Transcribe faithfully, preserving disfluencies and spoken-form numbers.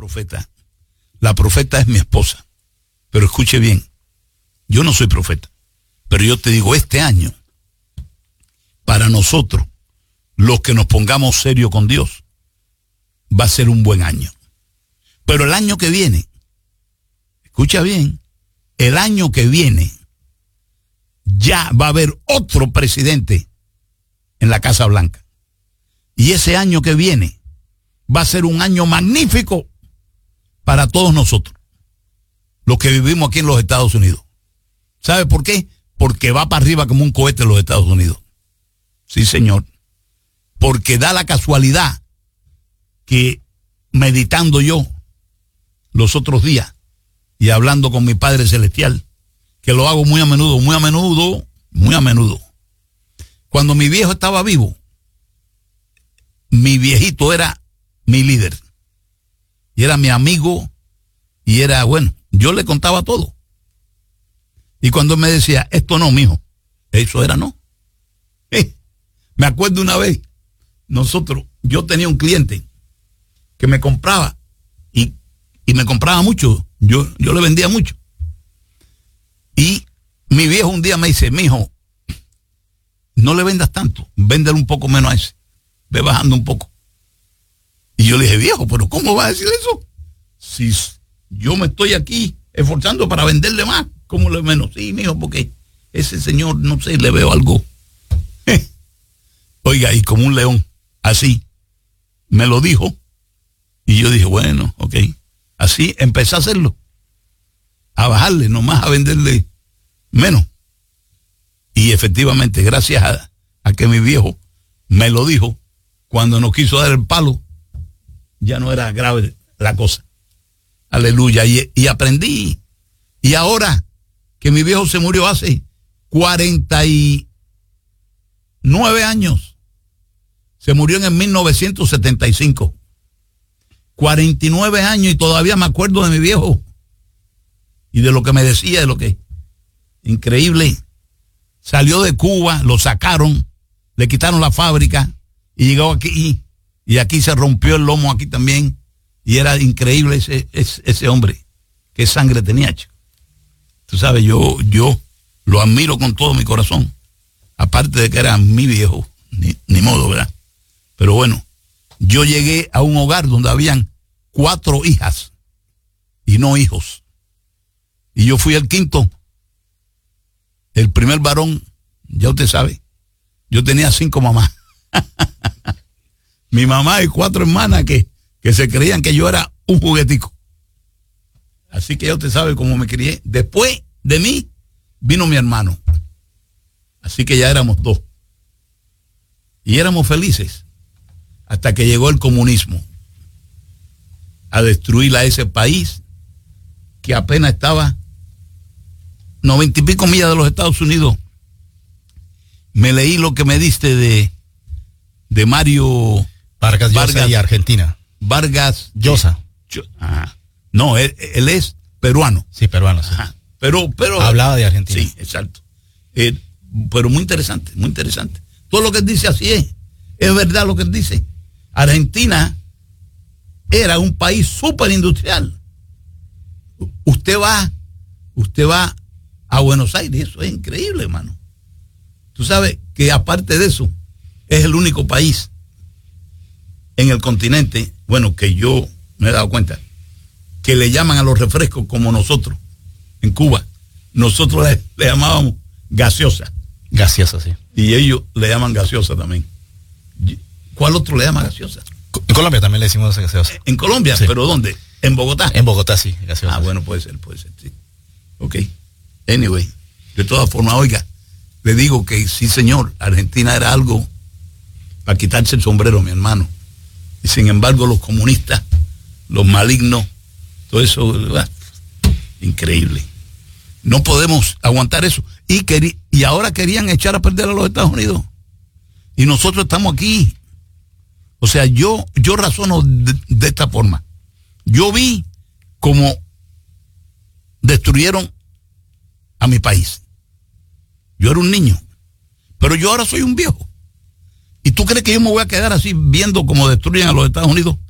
profeta. La profeta es mi esposa. Pero escuche bien, yo no soy profeta, pero yo te digo, este año, para nosotros, los que nos pongamos serios con Dios, va a ser un buen año. Pero el año que viene, escucha bien, el año que viene, ya va a haber otro presidente en la Casa Blanca. Y ese año que viene va a ser un año magnífico para todos nosotros, los que vivimos aquí en los Estados Unidos. ¿Sabe por qué? Porque va para arriba como un cohete en los Estados Unidos. Sí, señor. Porque da la casualidad que meditando yo los otros días y hablando con mi Padre Celestial, que lo hago muy a menudo, muy a menudo, muy a menudo. Cuando mi viejo estaba vivo, mi viejito era mi líder. Y era mi amigo, y era, bueno, yo le contaba todo. Y cuando me decía, esto no, mijo, eso era no. Eh, me acuerdo una vez, nosotros, yo tenía un cliente que me compraba, y, y me compraba mucho, yo, yo le vendía mucho. Y mi viejo un día me dice, mijo, no le vendas tanto, véndele un poco menos a ese, ve bajando un poco. Y yo le dije, viejo, pero ¿cómo vas a decir eso? Si yo me estoy aquí esforzando para venderle más, ¿cómo le menos? Sí, mijo, porque ese señor, no sé, le veo algo. Oiga, y como un león, así, me lo dijo, y yo dije, bueno, ok. Así empecé a hacerlo, a bajarle, nomás a venderle menos. Y efectivamente, gracias a, a que mi viejo me lo dijo, cuando nos quiso dar el palo, ya no era grave la cosa. Aleluya. Y, y aprendí. Y ahora que mi viejo se murió hace cuarenta y nueve años, se murió en el mil novecientos setenta y cinco. cuarenta y nueve años y todavía me acuerdo de mi viejo y de lo que me decía, de lo que... Increíble. Salió de Cuba, lo sacaron, le quitaron la fábrica y llegó aquí, y aquí se rompió el lomo aquí también, y era increíble ese, ese, ese hombre, qué sangre tenía, chico. Tú sabes, yo, yo lo admiro con todo mi corazón, aparte de que era mi viejo, ni, ni modo, ¿verdad? Pero bueno, yo llegué a un hogar donde habían cuatro hijas y no hijos, y yo fui el quinto. El primer varón, ya usted sabe, yo tenía cinco mamás. Mi mamá y cuatro hermanas que, que se creían que yo era un juguetico. Así que ya usted sabe cómo me crié. Después de mí vino mi hermano. Así que ya éramos dos. Y éramos felices hasta que llegó el comunismo a destruir a ese país que apenas estaba noventa y pico millas de los Estados Unidos. Me leí lo que me diste de, de Mario Vargas Llosa y Argentina. Vargas Llosa. Yo, ajá. No, él, él es peruano. Sí, peruano, sí. Ajá. Pero, pero hablaba de Argentina. Sí, exacto. Eh, pero muy interesante, muy interesante. Todo lo que él dice así es. Es verdad lo que él dice. Argentina era un país súper industrial. Usted va, usted va a Buenos Aires, eso es increíble, hermano. Tú sabes que aparte de eso, es el único país en el continente, bueno, que yo me he dado cuenta, que le llaman a los refrescos como nosotros, en Cuba. Nosotros le, le llamábamos gaseosa. Gaseosa, sí. Y ellos le llaman gaseosa también. ¿Cuál otro le llama gaseosa? En Colombia también le decimos gaseosa. En Colombia, sí. ¿Pero dónde? ¿En Bogotá? En Bogotá, sí, gaseosa. Ah, bueno, puede ser, puede ser, sí. Ok. Anyway, de todas formas, oiga, le digo que sí, señor, Argentina era algo para quitarse el sombrero, mi hermano. Y sin embargo, los comunistas, los malignos, todo eso, ¿verdad? Increíble. No podemos aguantar eso. Y, querí, y ahora querían echar a perder a los Estados Unidos. Y nosotros estamos aquí. O sea, yo, yo razono de, de esta forma. Yo vi cómo destruyeron a mi país. Yo era un niño, pero yo ahora soy un viejo. ¿Y tú crees que yo me voy a quedar así viendo cómo destruyen a los Estados Unidos